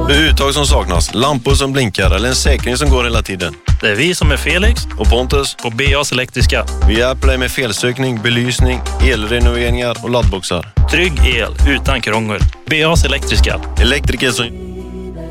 Med uttag som saknas, lampor som blinkar eller en säkring som går hela tiden. Det är vi som är Felix Och Pontus på BAs Elektriska. Vi hjälper dig med felsökning, belysning, elrenoveringar och laddboxar. Trygg el utan krångel. BAs Elektriska. Elektriker som